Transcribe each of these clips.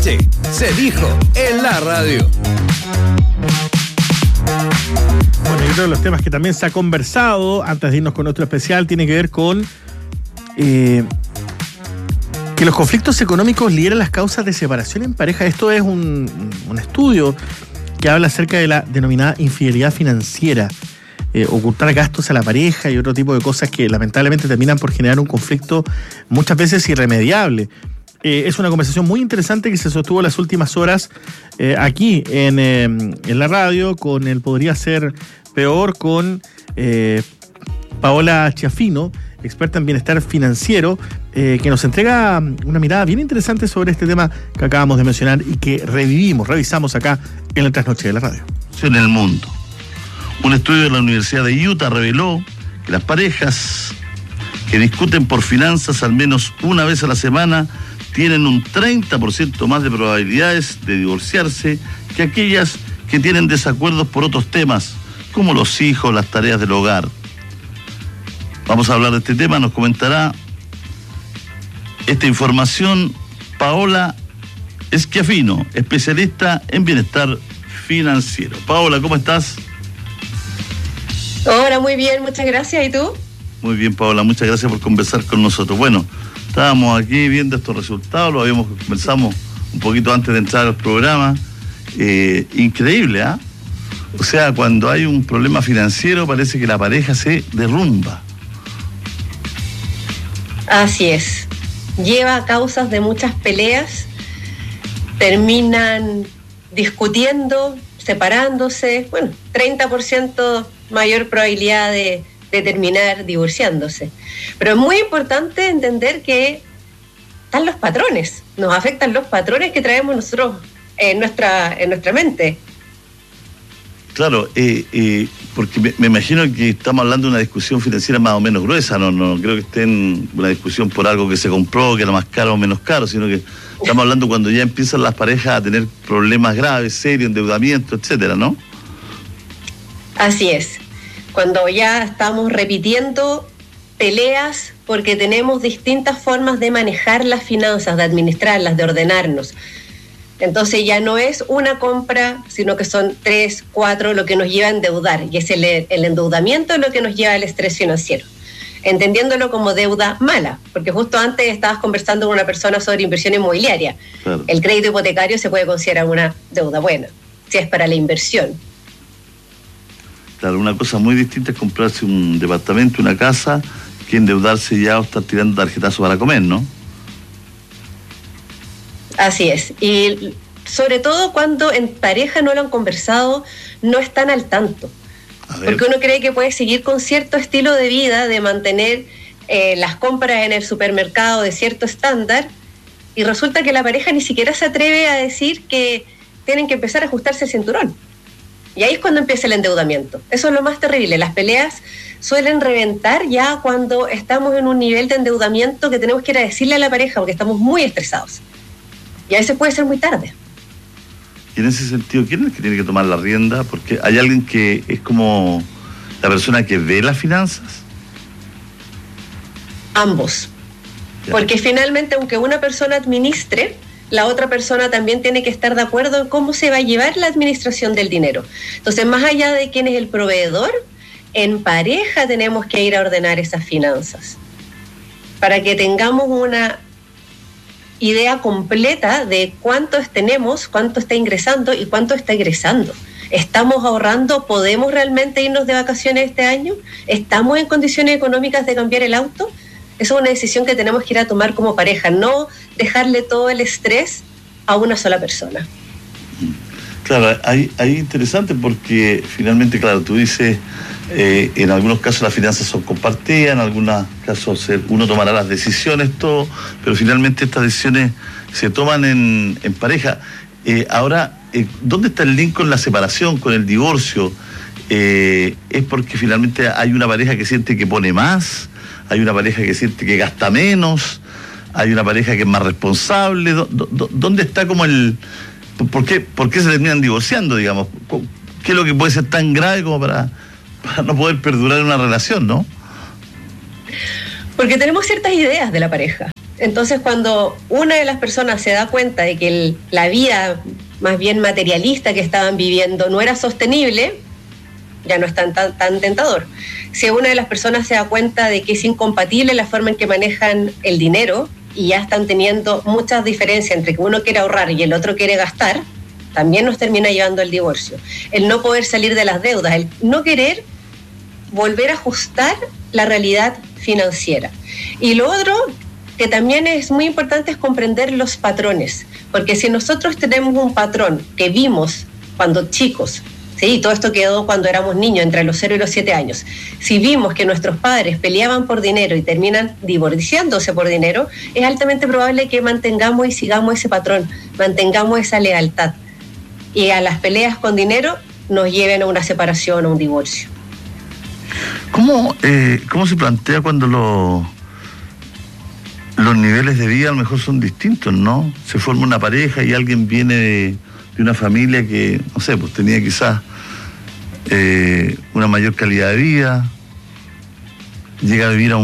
noche se dijo en la radio. Bueno, y otro de los temas que también se ha conversado, antes de irnos con otro especial, tiene que ver con que los conflictos económicos lideran las causas de separación en pareja. Esto es un estudio que habla acerca de la denominada infidelidad financiera, ocultar gastos a la pareja y otro tipo de cosas que lamentablemente terminan por generar un conflicto muchas veces irremediable. Es una conversación muy interesante que se sostuvo en las últimas horas aquí en la radio con el Podría Ser Peor, con Paola Chiafino, experta en bienestar financiero, que nos entrega una mirada bien interesante sobre este tema que acabamos de mencionar y que revisamos acá en la trasnoche de la radio. En el mundo. Un estudio de la Universidad de Utah reveló que las parejas que discuten por finanzas al menos una vez a la semana tienen un 30% más de probabilidades de divorciarse que aquellas que tienen desacuerdos por otros temas, como los hijos, las tareas del hogar. Vamos a hablar de este tema, nos comentará esta información Paola Chiafino, especialista en bienestar financiero. Paola, ¿cómo estás? Hola, muy bien, muchas gracias. ¿Y tú? Muy bien, Paola, muchas gracias por conversar con nosotros. Bueno, estábamos aquí viendo estos resultados, conversamos un poquito antes de entrar al programa. Increíble, ¿ah? O sea, cuando hay un problema financiero parece que la pareja se derrumba. Así es. Lleva a causas de muchas peleas, terminan discutiendo, separándose, 30% mayor probabilidad de terminar divorciándose. Pero es muy importante entender que están los patrones, nos afectan los patrones que traemos nosotros en nuestra mente. Claro, porque me imagino que estamos hablando de una discusión financiera más o menos gruesa, no creo que esté en una discusión por algo que se compró, que era más caro o menos caro, sino que estamos hablando cuando ya empiezan las parejas a tener problemas graves, serios, endeudamiento, etcétera, ¿no? Así es. Cuando ya estamos repitiendo peleas porque tenemos distintas formas de manejar las finanzas, de administrarlas, de ordenarnos. Entonces ya no es una compra, sino que son 3, 4 lo que nos lleva a endeudar. Y es el endeudamiento lo que nos lleva al estrés financiero. Entendiéndolo como deuda mala, porque justo antes estabas conversando con una persona sobre inversión inmobiliaria. Claro. El crédito hipotecario se puede considerar una deuda buena, si es para la inversión. Claro, una cosa muy distinta es comprarse un departamento, una casa, que endeudarse ya o estar tirando tarjetazo para comer, ¿no? Así es. Y sobre todo cuando en pareja no lo han conversado, no están al tanto. Porque uno cree que puede seguir con cierto estilo de vida, de mantener las compras en el supermercado de cierto estándar, y resulta que la pareja ni siquiera se atreve a decir que tienen que empezar a ajustarse el cinturón. Y ahí es cuando empieza el endeudamiento. Eso es lo más terrible. Las peleas suelen reventar ya cuando estamos en un nivel de endeudamiento que tenemos que ir a decirle a la pareja porque estamos muy estresados. Y a veces puede ser muy tarde. Y en ese sentido, ¿quién es el que tiene que tomar la rienda? Porque hay alguien que es como la persona que ve las finanzas. Ambos. Ya. Porque finalmente, aunque una persona administre, la otra persona también tiene que estar de acuerdo en cómo se va a llevar la administración del dinero. Entonces, más allá de quién es el proveedor, en pareja tenemos que ir a ordenar esas finanzas para que tengamos una idea completa de cuántos tenemos, cuánto está ingresando y cuánto está egresando. ¿Estamos ahorrando? ¿Podemos realmente irnos de vacaciones este año? ¿Estamos en condiciones económicas de cambiar el auto? Esa es una decisión que tenemos que ir a tomar como pareja, no dejarle todo el estrés a una sola persona. Claro, ahí interesante porque finalmente, claro, tú dices, en algunos casos las finanzas son compartidas, en algunos casos uno tomará las decisiones, todo, pero finalmente estas decisiones se toman en pareja. Ahora, ¿dónde está el link con la separación, con el divorcio? ¿Es porque finalmente hay una pareja que siente que pone más? ¿Hay una pareja que siente que gasta menos? ¿Hay una pareja que es más responsable? ¿Dónde está como el...? ¿Por qué se terminan divorciando, digamos? ¿Qué es lo que puede ser tan grave como para no poder perdurar una relación, no? Porque tenemos ciertas ideas de la pareja. Entonces, cuando una de las personas se da cuenta de que la vida más bien materialista que estaban viviendo no era sostenible, ya no es tan tentador. Si una de las personas se da cuenta de que es incompatible la forma en que manejan el dinero y ya están teniendo muchas diferencias entre que uno quiere ahorrar y el otro quiere gastar, también nos termina llevando al divorcio. El no poder salir de las deudas, el no querer volver a ajustar la realidad financiera. Y lo otro que también es muy importante es comprender los patrones, porque si nosotros tenemos un patrón que vimos cuando chicos, ¿sí? Todo esto quedó cuando éramos niños, entre los 0 y los 7 años. Si vimos que nuestros padres peleaban por dinero y terminan divorciándose por dinero, es altamente probable que mantengamos y sigamos ese patrón, mantengamos esa lealtad. Y a las peleas con dinero nos lleven a una separación o un divorcio. ¿Cómo se plantea cuando los niveles de vida a lo mejor son distintos, ¿no? Se forma una pareja y alguien viene de una familia que, no sé, pues tenía quizás una mayor calidad de vida, llega a vivir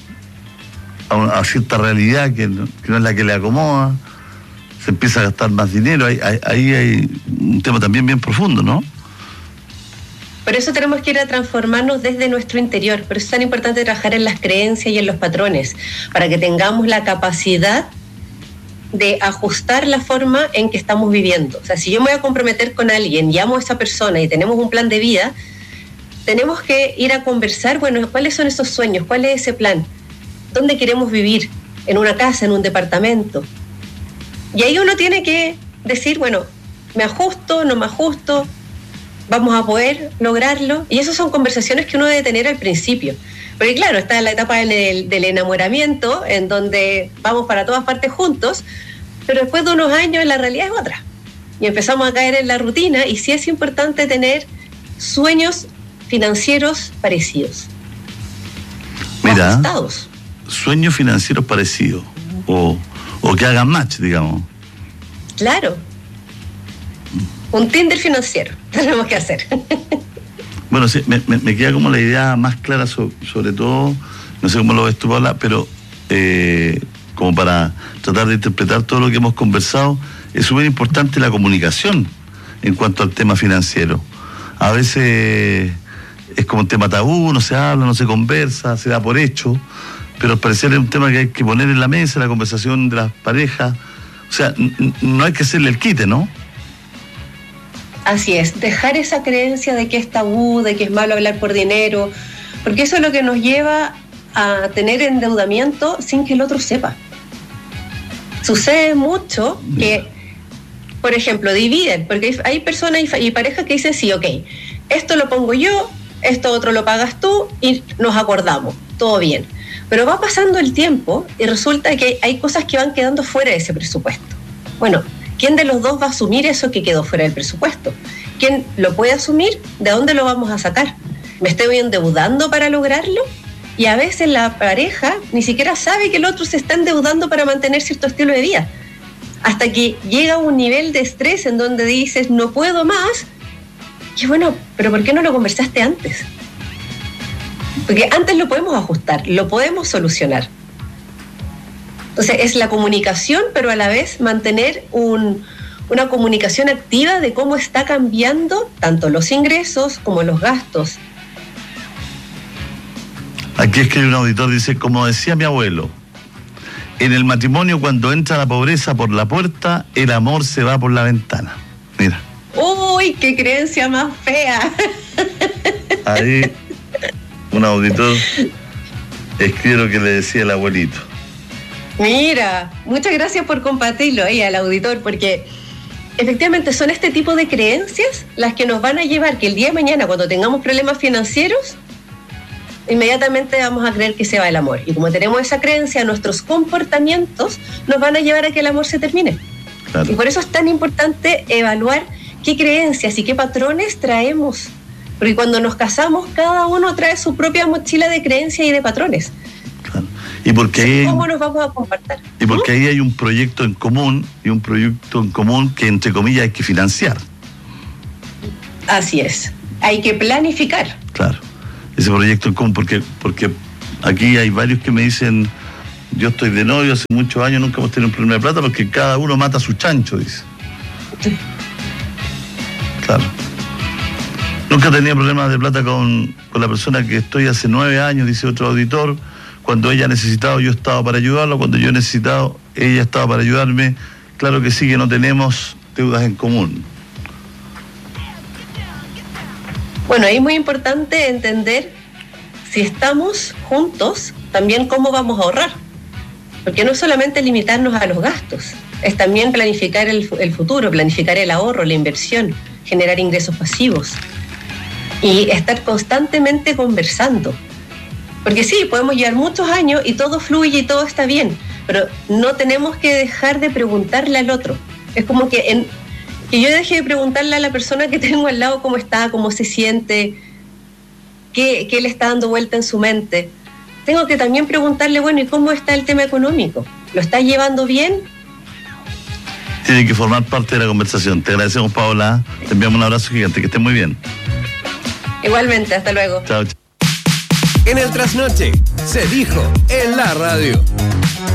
a cierta realidad que no es la que le acomoda, se empieza a gastar más dinero, ahí hay un tema también bien profundo, ¿no? Por eso tenemos que ir a transformarnos desde nuestro interior. Por eso es tan importante trabajar en las creencias y en los patrones, para que tengamos la capacidad de ajustar la forma en que estamos viviendo. O sea, si yo me voy a comprometer con alguien y amo a esa persona y tenemos un plan de vida, tenemos que ir a conversar, bueno, ¿cuáles son esos sueños? ¿Cuál es ese plan? ¿Dónde queremos vivir? ¿En una casa, en un departamento? Y ahí uno tiene que decir, bueno, ¿me ajusto, no me ajusto? ¿Vamos a poder lograrlo? Y esas son conversaciones que uno debe tener al principio. Porque claro, está la etapa del enamoramiento, en donde vamos para todas partes juntos, pero después de unos años la realidad es otra. Y empezamos a caer en la rutina, y sí es importante tener sueños financieros parecidos. Mira, ajustados. Sueños financieros parecidos, o que hagan match, digamos. Claro. Un Tinder financiero tenemos que hacer. Bueno, sí, me queda como la idea más clara sobre todo, no sé cómo lo ves tú, Paula, pero como para tratar de interpretar todo lo que hemos conversado, es súper importante la comunicación en cuanto al tema financiero. A veces es como un tema tabú, no se habla, no se conversa, se da por hecho, pero al parecer es un tema que hay que poner en la mesa, la conversación de las parejas. O sea, no hay que hacerle el quite, ¿no? Así es, dejar esa creencia de que es tabú, de que es malo hablar por dinero, porque eso es lo que nos lleva a tener endeudamiento sin que el otro sepa. Sucede mucho que, por ejemplo, dividen, porque hay personas y parejas que dicen, sí, ok, esto lo pongo yo, esto otro lo pagas tú y nos acordamos, todo bien. Pero va pasando el tiempo y resulta que hay cosas que van quedando fuera de ese presupuesto. Bueno, ¿quién de los dos va a asumir eso que quedó fuera del presupuesto? ¿Quién lo puede asumir? ¿De dónde lo vamos a sacar? ¿Me estoy endeudando para lograrlo? Y a veces la pareja ni siquiera sabe que el otro se está endeudando para mantener cierto estilo de vida. Hasta que llega a un nivel de estrés en donde dices, no puedo más. Y bueno, ¿pero por qué no lo conversaste antes? Porque antes lo podemos ajustar, lo podemos solucionar. Entonces es la comunicación, pero a la vez mantener una comunicación activa de cómo está cambiando tanto los ingresos como los gastos. Aquí escribe un auditor, dice, como decía mi abuelo, en el matrimonio cuando entra la pobreza por la puerta, el amor se va por la ventana. Mira. ¡Uy, qué creencia más fea! Ahí un auditor escribe lo que le decía el abuelito. Mira, muchas gracias por compartirlo ahí al auditor, porque efectivamente son este tipo de creencias las que nos van a llevar que el día de mañana, cuando tengamos problemas financieros, inmediatamente vamos a creer que se va el amor. Y como tenemos esa creencia, nuestros comportamientos nos van a llevar a que el amor se termine. Claro. Y por eso es tan importante evaluar qué creencias y qué patrones traemos. Porque cuando nos casamos, cada uno trae su propia mochila de creencias y de patrones. Claro. Y porque ahí, ¿cómo nos vamos a compartir? Y porque ahí hay un proyecto en común, y un proyecto en común que, entre comillas, hay que financiar. Así es. Hay que planificar. Claro. Ese proyecto en común, porque aquí hay varios que me dicen, yo estoy de novio hace muchos años, nunca hemos tenido un problema de plata porque cada uno mata a su chancho, dice. Claro. Nunca tenía problemas de plata con la persona que estoy hace 9 años, dice otro auditor. Cuando ella ha necesitado, yo estaba para ayudarlo. Cuando yo he necesitado, ella estaba para ayudarme. Claro que sí, que no tenemos deudas en común. Bueno, ahí es muy importante entender, si estamos juntos, también cómo vamos a ahorrar. Porque no es solamente limitarnos a los gastos, es también planificar el futuro, planificar el ahorro, la inversión, generar ingresos pasivos y estar constantemente conversando. Porque sí, podemos llevar muchos años y todo fluye y todo está bien, pero no tenemos que dejar de preguntarle al otro. Es como que yo deje de preguntarle a la persona que tengo al lado cómo está, cómo se siente, qué le está dando vuelta en su mente. Tengo que también preguntarle, bueno, ¿y cómo está el tema económico? ¿Lo está llevando bien? Tiene que formar parte de la conversación. Te agradecemos, Paola. Te enviamos un abrazo gigante. Que estés muy bien. Igualmente, hasta luego. Chao. En el trasnoche se dijo en la radio.